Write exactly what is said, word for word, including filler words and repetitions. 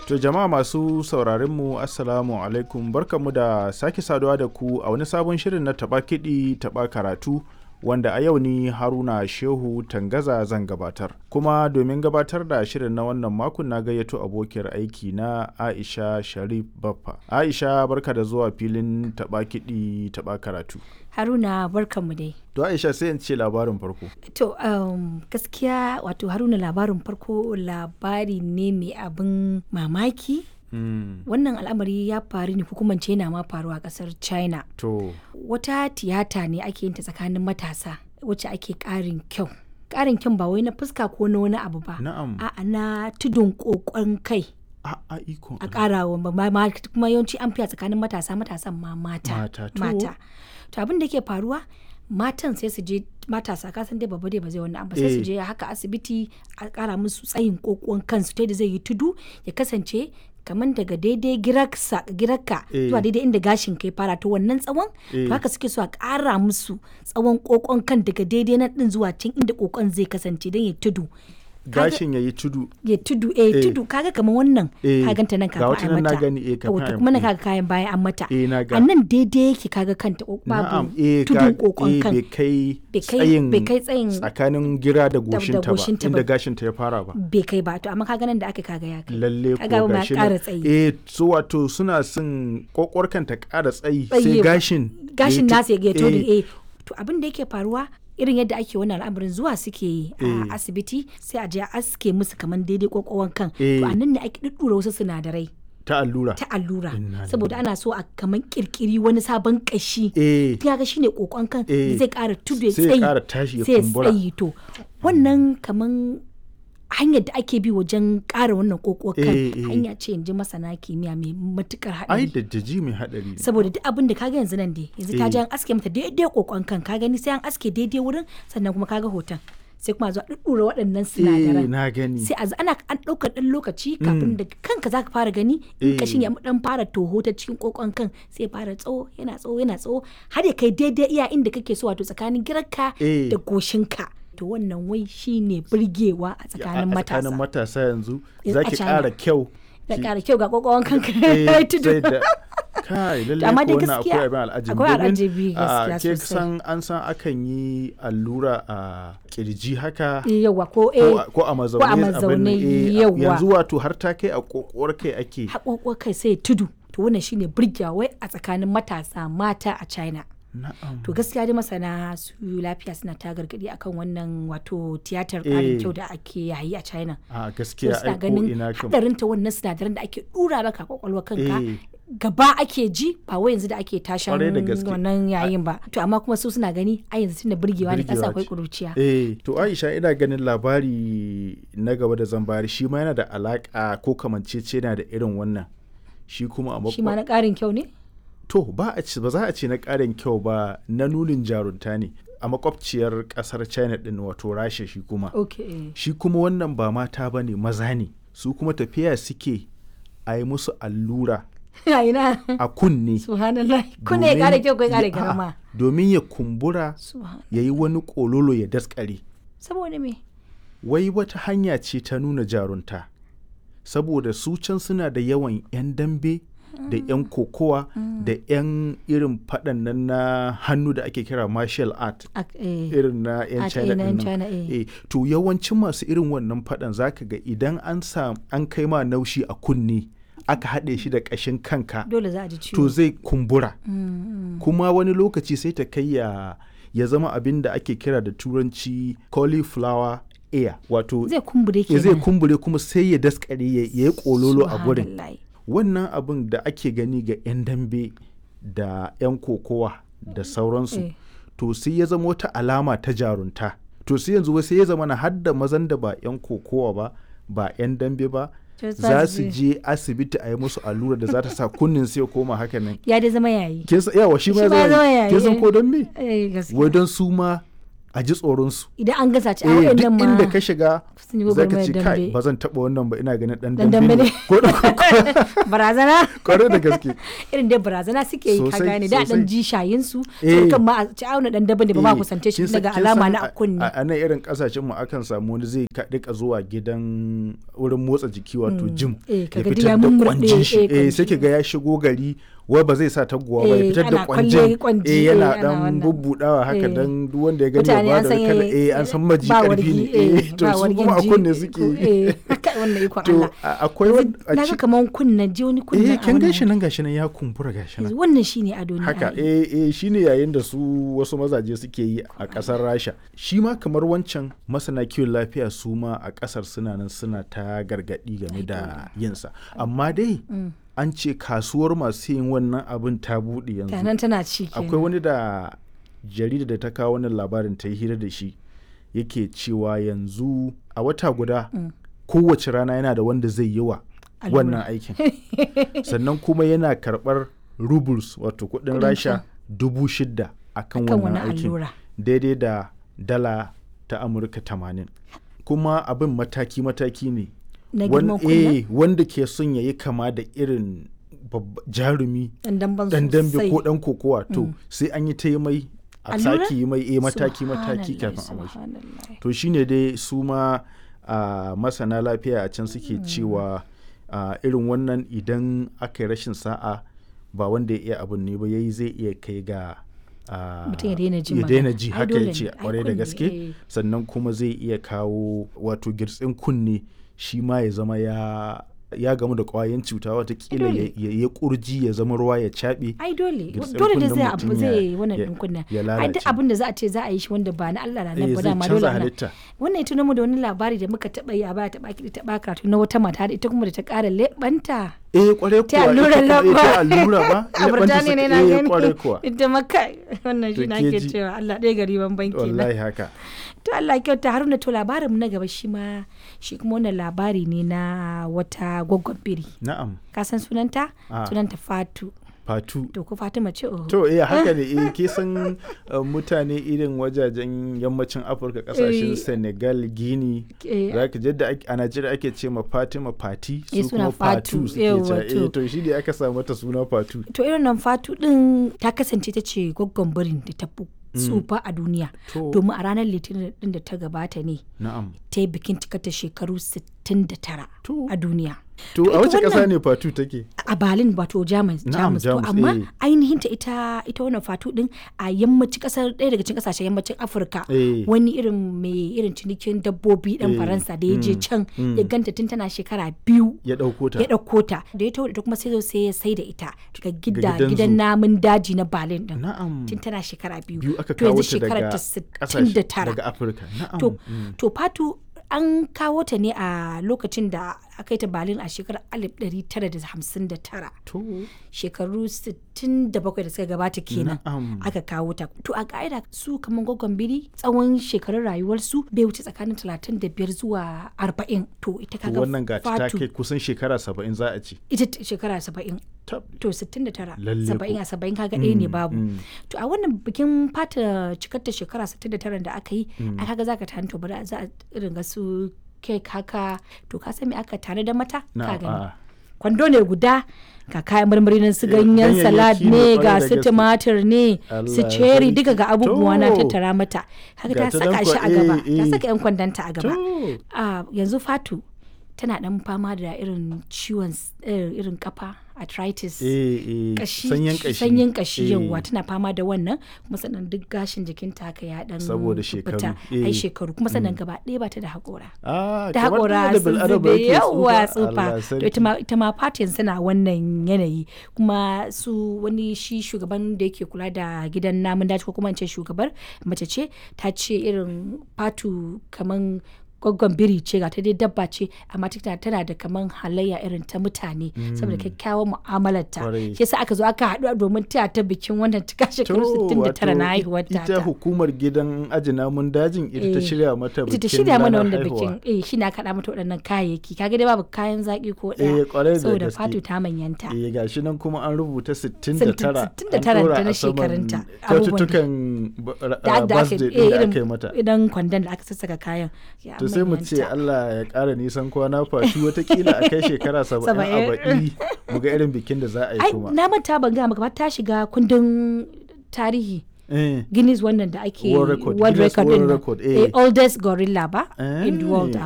To jama'a masu sauraronmu assalamu alaikum, barkanmu da sake saduwa da ku a wani sabon shirin na taɓa kiɗi taɓa karatu wanda a yau ni Haruna Shehu Tangaza zan gabatar. Kuma domin gabatar da shirin na wannan makon na gayyato abokiyar aiki na Aisha Sharif Baffa. Aisha, barka da zuwa filin taɓa kiɗi taɓa karatu. Haruna, barkanmu dai. To Aisha, sai in ce labarin farko. To um, gaskiya wato Haruna, labarin farko labari ne mai abin mamaki. Mm. Wannan al'amari ya faru ne, hukumance yana ma faruwa a kasar China. To. Wata tiyata ne ake yin ta tsakanin matasa wacce ake ƙarin kyau. Ƙarin kyau ba wai na fuska ko na wani abu ba. Na'am. A'a, na tudun ƙoƙon kai. A a ikon. A ƙara wa kuma yawanci an fiya tsakanin matasa matasan ma mata. Mata. To. Mata. To abin da ke faruwa, matan sai su je, matasa kasan dai babba dai ba zai wani abu, sai su je haka asibiti a kara musu tsayin kokon kansu ta da zai yi tudu ya kasance kamar daga daidai girarka zuwa daidai inda gashin kai fara, to wannan tsawon to haka suke so a kara musu tsawon kokon kan daga daidai na din zuwa can inda kokon zai kasance don ya tudu. Gashin ya yi tudu ya tudu eh, eh tudu kaga kamar wannan ka ganta nan kafin a mata, eh, wato kuma na kaga kayan bayan an mata eh, a nan daidai yake kaga kanta babu eh, tudun kokon kan, bai kai tsayin tsakanin gira da goshinta ba inda gashinta ya fara ba, bai kai ba. To amma kaga nan da aka kaga ya kai, lalle kaga ko ma ƙara tsayi eh, so wato suna son kokor kanta ƙara tsayi sai gashin gashin nasa ya tudu eh. To abin da yake faruwa irin yadda ake wannan al'amarin zuwa suke yi a asibiti sai a je a aske musu kamar daidai kwakwawan kan, to a nan ne ake ɗuɗɗura wasu sinadarai ta allura ta allura saboda ana so a kamar kirkiri wani sabon kashi ya ga shine kokon kan zai ƙara tudu ya tsayi sai ya tsayi. To wannan kamar hanyar da ake bi wajen ƙara wannan kokon kan hanya ce yanzu masana kimiyya mai matukar haɗari. Ai da daji mai haɗari saboda duk abin da kaga yanzu nan dai yanzu ta je an aske mata daidai kokon kan, ka gani sai an aske daidai wurin, sannan kuma kaga hoton sai kuma zuwa ɗuɗɗura waɗannan sinadaran na gani sai a ana an ɗaukar ɗan lokaci kafin da kanka zaka fara gani in kashin ya ɗan fara toho ta cikin kokon kan sai fara tsawo yana tsawo yana tsawo har ya kai daidai iya inda kake so, wato tsakanin girarka da goshinka. To wannan wai shine burgewa a tsakanin matasa. A tsakanin matasa yanzu zaki ƙara kyau. Da ƙara kyau ga kokon kanka. Tudu. Kai lalle ko wannan akwai abin al'ajabi. Akwai al'ajabi gaskiya sosai. Ke san an san akan yi allura a kirji haka. Yawa ko eh ko a mazaune yawa. Yanzu wato har ta kai a kokowar kai ake. A kokowar kai sai tudu. To wannan shine burgewa wai a tsakanin matasa mata a China. Na'am. To gaskiya dai masana su lafiya suna ta gargadi akan wannan wato tiyatar ƙarin kyau da ake yayi a China. A gaskiya ai ko ina kan hadarin ta wannan sinadaran da ake dura maka kwakwalwa kanka gaba ake ji ba wai yanzu da ake tashan wannan yayin ba. To amma kuma su suna gani a yanzu tunda burgewa ne kasa akwai kuruciya. Eh to Aisha, ina ganin labari na gaba da zan bayar shi ma yana da alaka ko kamancece yana da irin wannan. Shi kuma a shi ma na ƙarin kyau ne? To ba a ci ba za a ce na ƙarin kyau ba, na nunin jarunta ne a makwabciyar ƙasar China din wato Rasha. Shi kuma okay. Shi kuma wannan ba mata ba ne, maza ne, su kuma tafiya suke a yi musu allura a kunne. Subhanallah, kunne ya ƙara kyau ko ya ƙara girma domin ya kumbura ya yi wani ƙololo ya daskare. Saboda me? Wai wata hanya ce ta nuna jarunta, saboda su can suna da yawan 'yan dambe da 'yan kokowa da 'yan irin faɗan nan na hannu da ake kira martial art irin na 'yan China ɗin. To yawancin masu irin wannan faɗan zaka ga idan an sa an kai ma naushi a kunne aka haɗe shi da ƙashin kanka dole za a ji ciwo, to zai kumbura. Kuma wani lokaci sai ta kai ya ya zama abin da ake kira da turanci cauliflower ear, wato zai kumbure kenan, zai kumbure kuma sai ya daskare ya yi ƙololo a gurin. Wannan abin da ake gani ga 'yan dambe da 'yan kokowa da sauransu eh. To sai ya zama wata alama ta jarunta. To sai yanzu sai ya zama na hadda mazan da ba 'yan kokowa ba ba 'yan dambe ba za su je asibiti a yi musu allura da za ta sa kunnin sai ya koma haka nan. Ya da zama yayi. Yawa shi ma ya zama yayi. Kin san ko don me? Eh gaskiya. Wai don su ma a ji tsoronsu. Idan an gaza ci a Eh, waɗannan duk ma inda ka shiga sun yi za ka gwagwarmayar ce kai dambe. ba zan taɓa wannan ba ina ganin ɗan Dan dambe dambe ne. ne. Ko da ko- barazana kwarai da gaske. irin dai barazana suke yi ka Sosai, gane da dan sosai. ji shayin su Eh. sai kan ma a ci auna dan daban da ba ma Eh, kusance shi kin san- daga kin alama san na a- kunne. a a nan irin kasashen mu akan samu wani zai ka rika zuwa gidan wurin motsa jiki wato gym Eh, ya kaga duk fitar ya da mummurɗe, kwanjin shi eh, eh kwanji. sai ki ga ya shigo gari wai ba zai sa taguwa ba ya Eh, fitar da ana kwalle kwanjin kwanji, eh eh, yana ana dan wannan. bubbudawa haka Eh. dan duk wanda ya gani ya Mutane ba an da san kala eh, eh an san maji ba karfi wargi, ne eh, eh to ba su wargin kuma a ji, kunne ko- suke eh, kai wannan ikon to Allah. a- akwai wani a Na ga ci- kaman kunnen ji wani kunnen eh a kin gashi wannan. nan gashi nan ya kumbura gashi nan Wannan shine ado ne. haka ai. eh eh shine yayin da su wasu mazaje suke yi a kasar Rasha shi ma kamar wancan masana kiwon lafiya su ma a kasar suna nan suna ta gargadi game da yinsa amma dai an ce kasuwar masu yin wannan abin ta buɗe yanzu Tanan tana ci kenan. akwai wani da jarida da ta kawo wannan labarin ta yi hira da shi yake cewa yanzu a wata guda kowace rana yana da wanda zai yi wa Allura. wannan aikin sannan kuma yana karɓar rubles wato kuɗin Kuɗin rasha can. dubu shida akan Akan wannan wani aikin allura. daidai da dala ta amurka tamanin kuma abin mataki-mataki ne Na Wan- girman kunnen? eh, wanda ke son ya yi kama da irin babba- jarumi Dan damban dan dambe sosai. ko dan kokowa to sai an yi ta yi mai a Allura? sake yi mai eh, mataki-mataki Subhanallah, kafin a mashi subhanallah. to shine dai su ma a masana lafiya a can suke cewa a irin wannan idan aka yi rashin sa'a ba wanda ya iya abun ne ba yayi zai iya kai ga a, Mutum ya daina jin ya daina magana. ji Ai, haka dole ya ne. ce Ai, kwarai da kunne, gaske eh. sannan kuma zai iya kawo wato girtsin kunne shi ma ya zama ya ya gamu da kwayan cuta watakila ya, dole. ya, ya kurji ya zama ruwa ya caɓe Ai dole Girtsin dole da kunnen zai mutum abu ya- zai wannan ya- din kunna. ya Ai lalace. duk abin da za a ce za a yi shi wanda ba na Allah na Eh, nan ba zai dama canza dole ana. halitta. Wannan ya tuno mu da wani labari da muka taba yi a baya taba ki taba karatu na wata mata da ita kuma da ta kara lebanta. eh kwarai kuwa Ta allura ita kuma- eh, lamba. ta allura ba A leɓanta Burtaniya ne suka- na eh, gani. kwarai kuwa Ita maka wannan shi To na ke ke ji. cewa Allah ɗaya gari ban banki na. wallahi haka To Allah kyauta Haruna to labarin mu na gaba shi ma shi kuma wannan labari ne na wata gwaggon biri. na'am Ka san sunanta? Ah. Sunanta Fatu. fatu To ko Fatima ce oh. to eh haka ne eh ke san uh, mutane irin wajajen yammacin afirka kasashen Eh. senegal guinea Eh. za ka jadda ake- a najeriya ake ce ma fatima fati Eh, su suna kuma Fatu, fatu suke yawwa, cewa to. eh to shi ne aka samu mata suna fatu To irin nan Fatu din ta kasance ta ce gwaggon birin da ta fi tsufa a duniya. To. Domin a ranar litinin din da ta gabata ne na'am ta yi bikin cikata shekaru sittin da tara To. a duniya. to a ita wace kasa wannan- ne fatu take A Berlin wato Jamus. Na'am, Jamus. To Jamus, amma eh. ainihin ta ita ita wannan Fatu din a yammacin kasar ɗaya daga cikin kasashen yammacin Afirka. Eh. Wani irin mai irin cinikin dabbobi Eh, dan Faransa da ya je mm, can mm. ya ganta tun tana shekara biyu. ya ɗauko ta Ya ɗauko ta da ya taho da ita kuma sai zo sai ya sai da ita ga gida gidan gidan zoo. namun daji na Berlin din. na'am Tun tana shekara biyu. biyu aka To kawo yanzu ta shekarar daga ta sittin kasashe da tara. daga afirka na'am To, mm. to Fatu an kawo ta ne a lokacin da aka yi ta Berlin a shekarar alif ɗari tara da hamsin da tara. to Shekaru sittin da bakwai da suka gabata kenan Na'am. aka kawo ta. To a ka'ida su kamar gwaggon biri tsawon shekarun rayuwarsu bai wuce tsakanin talatin da biyar zuwa arba'in. To ita to kaga wannan gata ta Fatu kai kusan shekara saba'in za a ce ita t- shekara saba'in. tab To sittin da tara Lalle saba'in ko. a saba'in kaga ɗaya ne Mm, babu. mm. To a wannan bikin fata cikar ta shekara sittin da tara da aka yi a kaga zaka tani to bari za a irin ga su kek haka to ka san me aka tare da mata ka na'am gani. a'a. Kwando ne guda ga kayan marmari nan su Eh, ganyen ganyayyaki salad ne ne kwarai ga da su gaske. tumatir ne su Allah cherry sarki. duka ga abubuwa na To. tattara mata haka Ga ta ta saka nan shi kwa- a gaba eh, ta eh. saka yan kwandanta a gaba. To. a yanzu Fatu tana dan fama da irin ciwon s- eh, irin kafa arthritis eh, eh, kashi sanyin kashi sanyin kashi Eh, yawwa tana fama da wannan kuma sannan duk gashin jikinta haka ya dan Saboda fita. shekaru, ai eh. shekaru kuma sannan gaba ɗaya ba ta da haƙora ah, da kamar haƙora da sun bil'adama zube yake yawa tsufa. tsufa Allah to ita sarki. ma ita ma fatin suna wannan yanayi kuma su wani shi shugaban da yake kula da gidan namun daji ko kuma in ce shugabar mace ce ta ce irin Fatu kaman gwaggon biri ce ga ta dai dabba ce amma tana tana da kaman halayya irin ta mutane saboda kyakkyawan mu'amalarta Kwarai. shi yasa aka zo aka haɗu domin taya ta bikin wannan cika shekaru To, sittin da tara na wato haihuwar ta ita hukumar gidan aji namun dajin ita ta Eh, shirya mata bikin ita ta shirya mana ranar wanda haihuwa. bikin eh shi na kaɗa mata waɗannan kayayyaki kaga dai babu kayan zaki ko Eh, kwarai da ɗaya saboda gaske. Fatu ta manyanta Eh gashi nan kuma an rubuta sittin da tara sittin da tara an ɗora da na a saman shekarunta, abubuwan da- kyaututtukan ba- da ah, da aka birthday eh, ɗin da irin aka yi mata. idan kwandon da aka sassaka kayan ya To sai mu ce manyanta. Allah ya ƙara nisan kwana fashi watakila a kai shekara saba'in a Saba'in. baɗi mu ga irin bikin da za a yi ai kuma. na manta ban gaya maka ba ta shiga kundin tarihi Eh. Guinness wannan da ake World record, world Guinness record World din nan. record, eh. Eh, oldest gorilla ba in the Eh. world